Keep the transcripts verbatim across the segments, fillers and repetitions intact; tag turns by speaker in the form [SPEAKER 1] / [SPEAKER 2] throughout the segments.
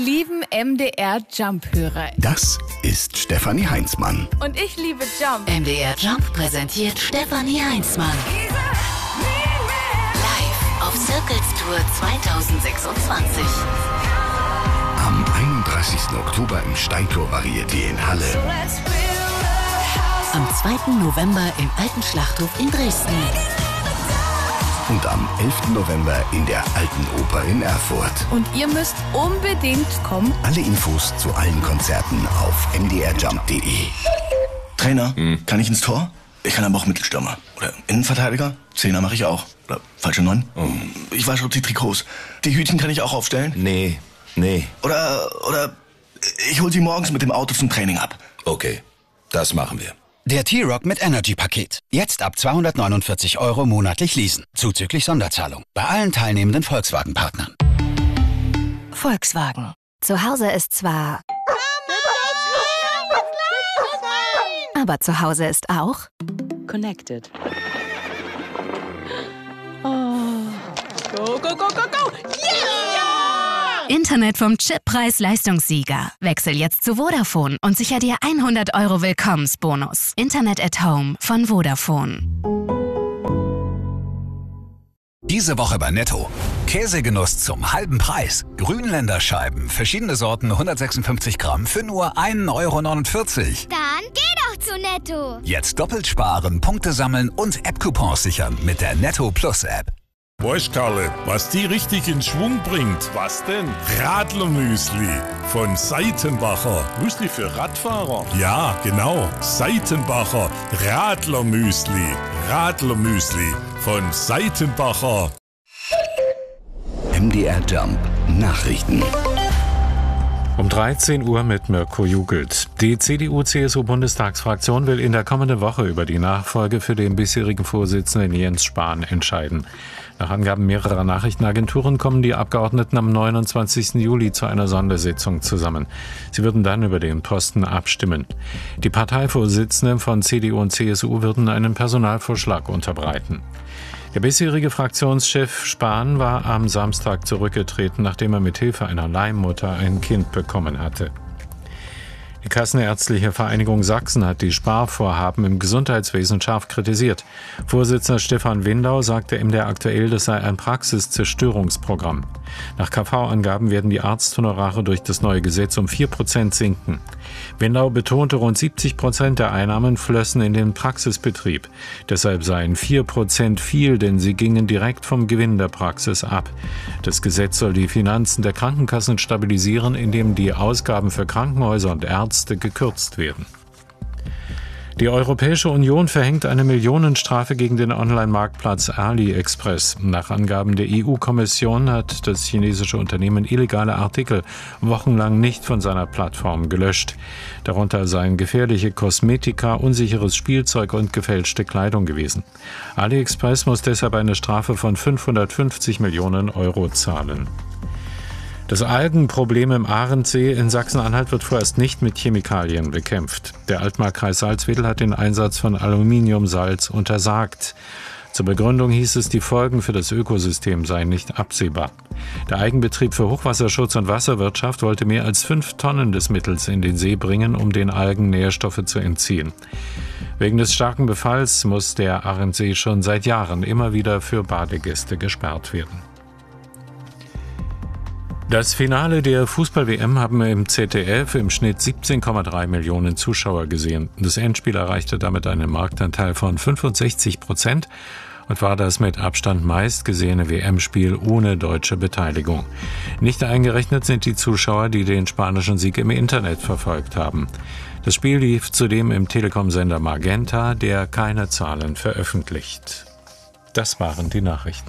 [SPEAKER 1] lieben M D R Jump-Hörer.
[SPEAKER 2] Das ist Stefanie Heinzmann.
[SPEAKER 1] Und ich liebe Jump.
[SPEAKER 3] M D R Jump präsentiert Stefanie Heinzmann. Live auf Circles Tour zwanzig sechsundzwanzig.
[SPEAKER 2] Am einunddreißigsten Oktober im Steintor Varieté in Halle.
[SPEAKER 3] Am zweiten November im Alten Schlachthof in Dresden.
[SPEAKER 2] Und am elften November in der Alten Oper in Erfurt.
[SPEAKER 1] Und ihr müsst unbedingt kommen.
[SPEAKER 2] Alle Infos zu allen Konzerten auf m d r jump punkt d e.
[SPEAKER 4] Trainer, hm. kann ich ins Tor? Ich kann aber auch Mittelstürmer. Oder Innenverteidiger? Zehner mache ich auch. Oder falsche Neun? Oh. Ich wasche die Trikots. Die Hütchen kann ich auch aufstellen?
[SPEAKER 5] Nee, nee.
[SPEAKER 4] Oder, oder ich hol sie morgens mit dem Auto zum Training ab.
[SPEAKER 5] Okay, das machen wir.
[SPEAKER 6] Der T-Rock mit Energy-Paket. Jetzt ab zweihundertneunundvierzig Euro monatlich leasen. Zuzüglich Sonderzahlung. Bei allen teilnehmenden Volkswagen-Partnern.
[SPEAKER 3] Volkswagen. Zu Hause ist zwar... Aber zu Hause ist auch...
[SPEAKER 7] Connected. Oh. Go, go, go, go, go! Yeah!
[SPEAKER 3] Internet vom Chip Preis-Leistungssieger. Wechsel jetzt zu Vodafone und sicher dir hundert Euro Willkommensbonus. Internet at Home von Vodafone.
[SPEAKER 6] Diese Woche bei Netto. Käsegenuss zum halben Preis. Grünländerscheiben, verschiedene Sorten, hundertsechsundfünfzig Gramm für nur ein Euro neunundvierzig.
[SPEAKER 8] Dann geh doch zu Netto.
[SPEAKER 6] Jetzt doppelt sparen, Punkte sammeln und App-Coupons sichern mit der Netto Plus App.
[SPEAKER 9] Weißt Karle, was die richtig in Schwung bringt? Was denn? Radlermüsli von Seitenbacher. Müsli für Radfahrer? Ja, genau. Seitenbacher Radlermüsli. Radlermüsli von Seitenbacher.
[SPEAKER 2] M D R Jump Nachrichten.
[SPEAKER 10] Um dreizehn Uhr mit Mirko Jugelt. Die C D U-C S U-Bundestagsfraktion will in der kommenden Woche über die Nachfolge für den bisherigen Vorsitzenden Jens Spahn entscheiden. Nach Angaben mehrerer Nachrichtenagenturen kommen die Abgeordneten am neunundzwanzigsten Juli zu einer Sondersitzung zusammen. Sie würden dann über den Posten abstimmen. Die Parteivorsitzenden von C D U und C S U würden einen Personalvorschlag unterbreiten. Der bisherige Fraktionschef Spahn war am Samstag zurückgetreten, nachdem er mit Hilfe einer Leihmutter ein Kind bekommen hatte. Die Kassenärztliche Vereinigung Sachsen hat die Sparvorhaben im Gesundheitswesen scharf kritisiert. Vorsitzender Stefan Windau sagte M D R aktuell, das sei ein Praxiszerstörungsprogramm. Nach K V-Angaben werden die Arzthonorare durch das neue Gesetz um vier Prozent sinken. Windau betonte, rund siebzig Prozent der Einnahmen flössen in den Praxisbetrieb. Deshalb seien vier Prozent viel, denn sie gingen direkt vom Gewinn der Praxis ab. Das Gesetz soll die Finanzen der Krankenkassen stabilisieren, indem die Ausgaben für Krankenhäuser und Ärzte gekürzt werden. Die Europäische Union verhängt eine Millionenstrafe gegen den Online-Marktplatz AliExpress. Nach Angaben der E U-Kommission hat das chinesische Unternehmen illegale Artikel wochenlang nicht von seiner Plattform gelöscht. Darunter seien gefährliche Kosmetika, unsicheres Spielzeug und gefälschte Kleidung gewesen. AliExpress muss deshalb eine Strafe von fünfhundertfünfzig Millionen Euro zahlen. Das Algenproblem im Ahrensee in Sachsen-Anhalt wird vorerst nicht mit Chemikalien bekämpft. Der Altmarkkreis Salzwedel hat den Einsatz von Aluminiumsalz untersagt. Zur Begründung hieß es, die Folgen für das Ökosystem seien nicht absehbar. Der Eigenbetrieb für Hochwasserschutz und Wasserwirtschaft wollte mehr als fünf Tonnen des Mittels in den See bringen, um den Algen Nährstoffe zu entziehen. Wegen des starken Befalls muss der Ahrensee schon seit Jahren immer wieder für Badegäste gesperrt werden. Das Finale der Fußball-W M haben im Z D F im Schnitt siebzehn Komma drei Millionen Zuschauer gesehen. Das Endspiel erreichte damit einen Marktanteil von fünfundsechzig Prozent und war das mit Abstand meistgesehene W M-Spiel ohne deutsche Beteiligung. Nicht eingerechnet sind die Zuschauer, die den spanischen Sieg im Internet verfolgt haben. Das Spiel lief zudem im Telekom-Sender Magenta, der keine Zahlen veröffentlicht. Das waren die Nachrichten.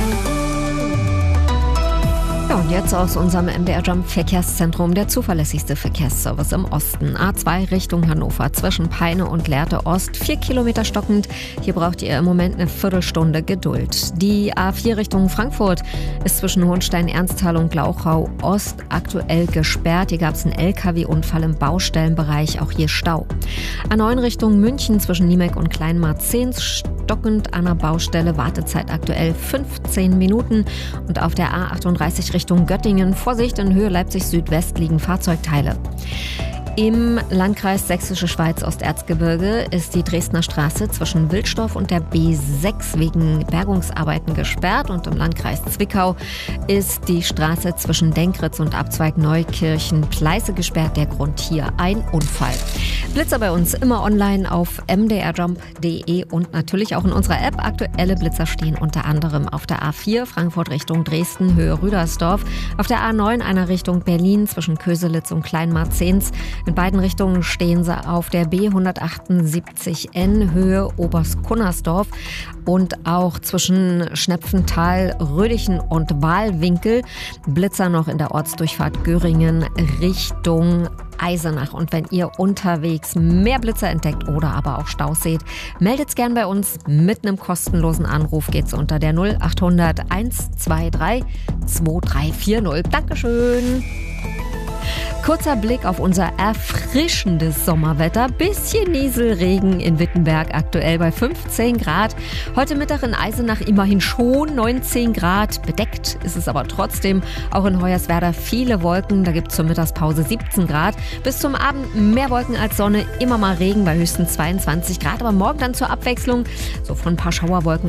[SPEAKER 11] Ja, und jetzt aus unserem M D R Jump Verkehrszentrum der zuverlässigste Verkehrsservice im Osten. A zwei Richtung Hannover zwischen Peine und Lehrte Ost, vier Kilometer stockend. Hier braucht ihr im Moment eine Viertelstunde Geduld. Die A vier Richtung Frankfurt ist zwischen Hohenstein-Ernsthal und Glauchau Ost aktuell gesperrt. Hier gab es einen L K W-Unfall im Baustellenbereich, auch hier Stau. A neun Richtung München zwischen Niemek und Kleinmarzehn stockend an der Baustelle. Wartezeit aktuell fünfzehn Minuten. Und auf der A achtunddreißig Richtung Göttingen, Vorsicht, in Höhe Leipzig-Südwest liegen Fahrzeugteile. Im Landkreis Sächsische Schweiz Osterzgebirge ist die Dresdner Straße zwischen Wilsdorf und der B sechs wegen Bergungsarbeiten gesperrt. Und im Landkreis Zwickau ist die Straße zwischen Denkritz und Abzweig Neukirchen-Pleiße gesperrt. Der Grund hier ein Unfall. Blitzer bei uns immer online auf m d r jump punkt d e und natürlich auch in unserer App. Aktuelle Blitzer stehen unter anderem auf der A vier Frankfurt Richtung Dresden, Höhe Rüdersdorf, auf der A neun einer Richtung Berlin zwischen Köselitz und Kleinmarzens. In beiden Richtungen stehen sie auf der B hundertachtundsiebzig N Höhe Oberstkunnersdorf und auch zwischen Schnepfenthal, Rödichen und Wahlwinkel. Blitzer noch in der Ortsdurchfahrt Göringen Richtung Eisenach. Und wenn ihr unterwegs mehr Blitzer entdeckt oder aber auch Staus seht, meldet's gern bei uns. Mit einem kostenlosen Anruf geht's unter der null achthundert eins zwei drei zwei drei vier null. Dankeschön. Kurzer Blick auf unser erfrischendes Sommerwetter. Bisschen Nieselregen in Wittenberg, aktuell bei fünfzehn Grad. Heute Mittag in Eisenach immerhin schon neunzehn Grad. Bedeckt ist es aber trotzdem. Auch in Hoyerswerda viele Wolken. Da gibt es zur Mittagspause siebzehn Grad. Bis zum Abend mehr Wolken als Sonne. Immer mal Regen bei höchstens zweiundzwanzig Grad. Aber morgen dann zur Abwechslung so von ein paar Schauerwolken